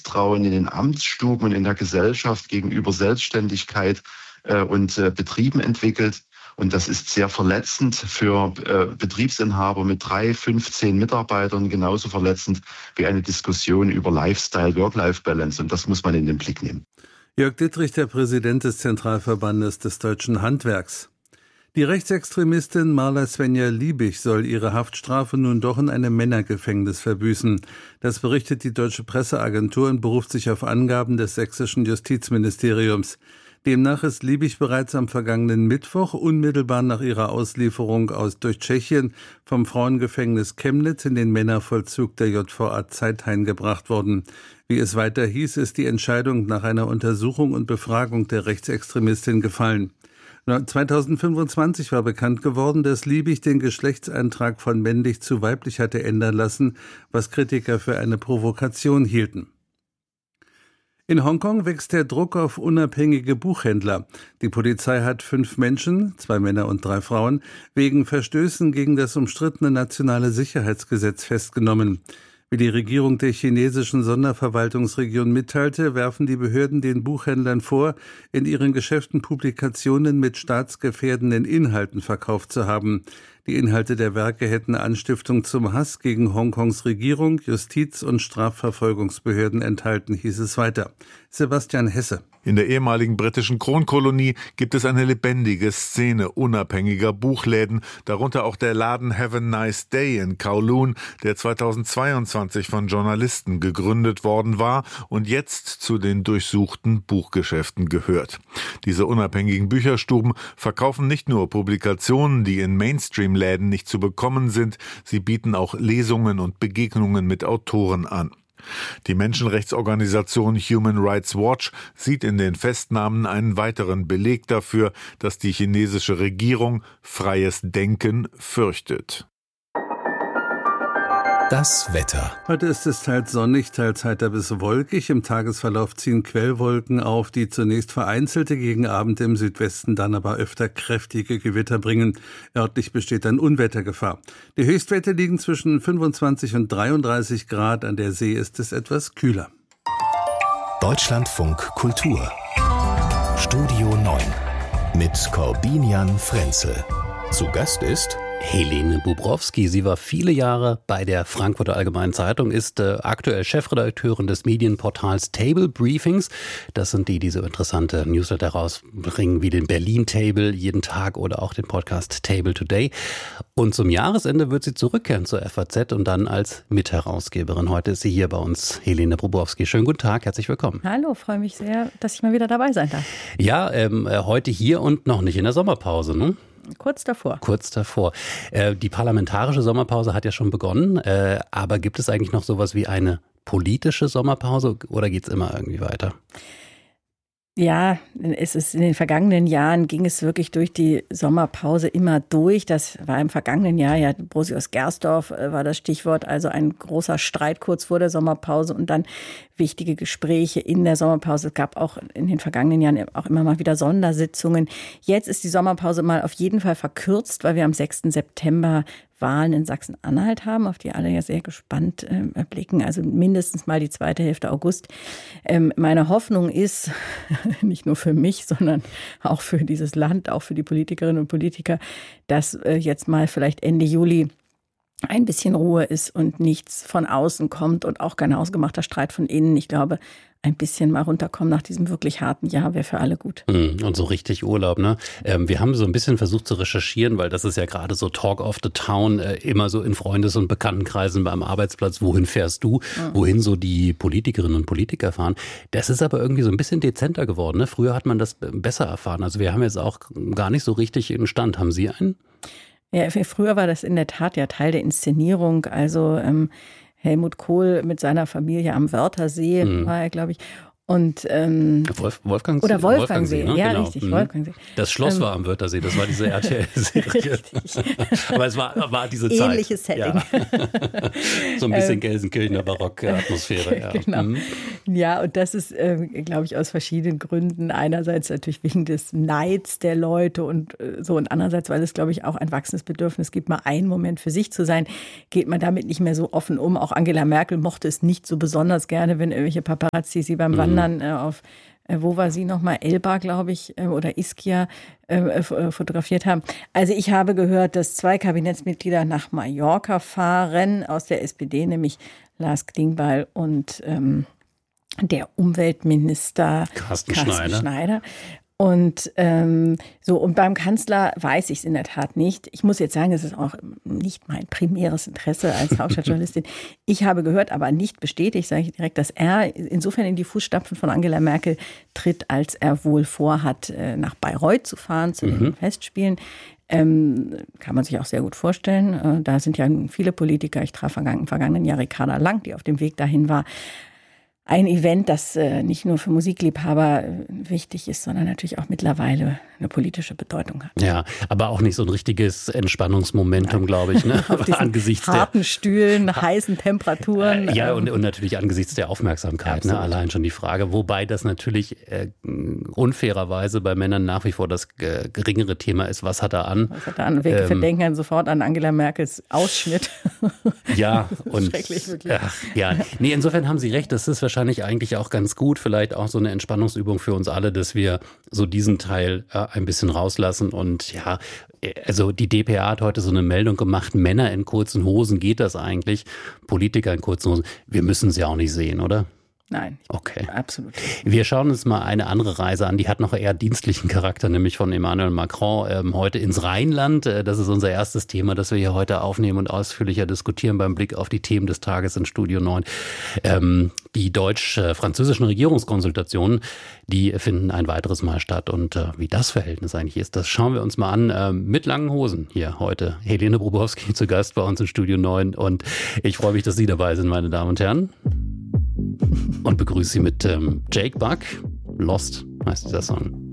Misstrauen in den Amtsstuben und in der Gesellschaft gegenüber Selbstständigkeit und Betrieben entwickelt. Und das ist sehr verletzend für Betriebsinhaber mit 3, 5, 10 Mitarbeitern, genauso verletzend wie eine Diskussion über Lifestyle, Work-Life-Balance. Und das muss man in den Blick nehmen. Jörg Dittrich, der Präsident des Zentralverbandes des Deutschen Handwerks. Die Rechtsextremistin Marla Svenja Liebig soll ihre Haftstrafe nun doch in einem Männergefängnis verbüßen. Das berichtet die Deutsche Presseagentur und beruft sich auf Angaben des sächsischen Justizministeriums. Demnach ist Liebig bereits am vergangenen Mittwoch unmittelbar nach ihrer Auslieferung durch Tschechien vom Frauengefängnis Chemnitz in den Männervollzug der JVA Zeithain gebracht worden. Wie es weiter hieß, ist die Entscheidung nach einer Untersuchung und Befragung der Rechtsextremistin gefallen. 2025 war bekannt geworden, dass Liebig den Geschlechtseintrag von männlich zu weiblich hatte ändern lassen, was Kritiker für eine Provokation hielten. In Hongkong wächst der Druck auf unabhängige Buchhändler. Die Polizei hat 5 Menschen, 2 Männer und 3 Frauen, wegen Verstößen gegen das umstrittene nationale Sicherheitsgesetz festgenommen. Wie die Regierung der chinesischen Sonderverwaltungsregion mitteilte, werfen die Behörden den Buchhändlern vor, in ihren Geschäften Publikationen mit staatsgefährdenden Inhalten verkauft zu haben. Die Inhalte der Werke hätten Anstiftung zum Hass gegen Hongkongs Regierung, Justiz- und Strafverfolgungsbehörden enthalten, hieß es weiter. Sebastian Hesse. In der ehemaligen britischen Kronkolonie gibt es eine lebendige Szene unabhängiger Buchläden, darunter auch der Laden Have a Nice Day in Kowloon, der 2022 von Journalisten gegründet worden war und jetzt zu den durchsuchten Buchgeschäften gehört. Diese unabhängigen Bücherstuben verkaufen nicht nur Publikationen, die in Mainstream-Läden nicht zu bekommen sind, sie bieten auch Lesungen und Begegnungen mit Autoren an. Die Menschenrechtsorganisation Human Rights Watch sieht in den Festnahmen einen weiteren Beleg dafür, dass die chinesische Regierung freies Denken fürchtet. Das Wetter. Heute ist es teils sonnig, teils heiter bis wolkig. Im Tagesverlauf ziehen Quellwolken auf, die zunächst vereinzelte gegen Abend im Südwesten, dann aber öfter kräftige Gewitter bringen. Örtlich besteht dann Unwettergefahr. Die Höchstwerte liegen zwischen 25 und 33 Grad. An der See ist es etwas kühler. Deutschlandfunk Kultur. Studio 9 mit Corbinian Frenzel. Zu Gast ist Helene Bubrowski. Sie war viele Jahre bei der Frankfurter Allgemeinen Zeitung, ist aktuell Chefredakteurin des Medienportals Table Briefings. Das sind die so interessante Newsletter rausbringen, wie den Berlin Table jeden Tag oder auch den Podcast Table Today. Und zum Jahresende wird sie zurückkehren zur FAZ und dann als Mitherausgeberin. Heute ist sie hier bei uns, Helene Bubrowski. Schönen guten Tag, herzlich willkommen. Hallo, freue mich sehr, dass ich mal wieder dabei sein darf. Ja, heute hier und noch nicht in der Sommerpause, ne? Kurz davor. Kurz davor. Die parlamentarische Sommerpause hat ja schon begonnen, aber gibt es eigentlich noch sowas wie eine politische Sommerpause oder geht es immer irgendwie weiter? Ja, es ist in den vergangenen Jahren ging es wirklich durch die Sommerpause immer durch. Das war im vergangenen Jahr, ja, Brosius-Gersdorf war das Stichwort, also ein großer Streit kurz vor der Sommerpause und dann wichtige Gespräche in der Sommerpause. Es gab auch in den vergangenen Jahren auch immer mal wieder Sondersitzungen. Jetzt ist die Sommerpause mal auf jeden Fall verkürzt, weil wir am 6. September Wahlen in Sachsen-Anhalt haben, auf die alle ja sehr gespannt blicken. Also mindestens mal die zweite Hälfte August. Meine Hoffnung ist, nicht nur für mich, sondern auch für dieses Land, auch für die Politikerinnen und Politiker, dass jetzt mal vielleicht Ende Juli ein bisschen Ruhe ist und nichts von außen kommt und auch kein hausgemachter Streit von innen. Ich glaube, ein bisschen mal runterkommen nach diesem wirklich harten Jahr wäre für alle gut. Und so richtig Urlaub, ne? Wir haben so ein bisschen versucht zu recherchieren, weil das ist ja gerade so Talk of the Town, immer so in Freundes- und Bekanntenkreisen beim Arbeitsplatz. Wohin fährst du? Wohin so die Politikerinnen und Politiker fahren? Das ist aber irgendwie so ein bisschen dezenter geworden, ne? Früher hat man das besser erfahren. Also wir haben jetzt auch gar nicht so richtig einen Stand. Haben Sie einen? Ja, früher war das in der Tat ja Teil der Inszenierung. Also Helmut Kohl mit seiner Familie am Wörthersee war er, glaube ich. Und Wolfgangsee. Oder Wolfgangsee, ne? Ja, Genau. richtig, Wolfgangsee. Das Schloss war am Wörthersee, das war diese RTL-Serie. Aber es war diese Zeit. Ähnliches Setting. Ja. So ein bisschen Gelsenkirchener Barock-Atmosphäre. Ja. Genau. Ja, und das ist, glaube ich, aus verschiedenen Gründen. Einerseits natürlich wegen des Neids der Leute und so, und andererseits, weil es, glaube ich, auch ein wachsendes Bedürfnis gibt, mal einen Moment für sich zu sein, geht man damit nicht mehr so offen um. Auch Angela Merkel mochte es nicht so besonders gerne, wenn irgendwelche Paparazzi sie beim Wandern auf, wo war sie nochmal, Elba, glaube ich, oder Ischia fotografiert haben. Also ich habe gehört, dass 2 Kabinettsmitglieder nach Mallorca fahren aus der SPD, nämlich Lars Klingbeil und der Umweltminister Carsten Schneider. Und und beim Kanzler weiß ich es in der Tat nicht. Ich muss jetzt sagen, es ist auch nicht mein primäres Interesse als Hauptstadtjournalistin. Ich habe gehört, aber nicht bestätigt, sage ich direkt, dass er insofern in die Fußstapfen von Angela Merkel tritt, als er wohl vorhat, nach Bayreuth zu fahren zu den Festspielen. Kann man sich auch sehr gut vorstellen. Da sind ja viele Politiker. Ich traf im vergangenen Jahr Ricarda Lang, die auf dem Weg dahin war. Ein Event, das nicht nur für Musikliebhaber wichtig ist, sondern natürlich auch mittlerweile eine politische Bedeutung hat. Ja, aber auch nicht so ein richtiges Entspannungsmomentum, glaube ich. Ne? Auf angesichts harten Stühlen, heißen Temperaturen. Ja, und natürlich angesichts der Aufmerksamkeit. Ne? Allein schon die Frage. Wobei das natürlich unfairerweise bei Männern nach wie vor das geringere Thema ist. Was hat er an? Was hat er an? Wir verdenken sofort an Angela Merkels Ausschnitt. Ja, und schrecklich, wirklich. Nee, insofern haben Sie recht. Das ist wahrscheinlich eigentlich auch ganz gut. Vielleicht auch so eine Entspannungsübung für uns alle, dass wir so diesen Teil ein bisschen rauslassen. Und ja, also die dpa hat heute so eine Meldung gemacht, Männer in kurzen Hosen, geht das eigentlich? Politiker in kurzen Hosen, wir müssen sie auch nicht sehen, oder? Nein, okay. Absolut. Wir schauen uns mal eine andere Reise an, die hat noch eher dienstlichen Charakter, nämlich von Emmanuel Macron heute ins Rheinland. Das ist unser erstes Thema, das wir hier heute aufnehmen und ausführlicher diskutieren beim Blick auf die Themen des Tages in Studio 9. Die deutsch-französischen Regierungskonsultationen, die finden ein weiteres Mal statt. Und wie das Verhältnis eigentlich ist, das schauen wir uns mal an mit langen Hosen hier heute. Helene Brubowski zu Gast bei uns in Studio 9 und ich freue mich, dass Sie dabei sind, meine Damen und Herren. Und begrüße Sie mit Jake Buck. Lost heißt dieser Song.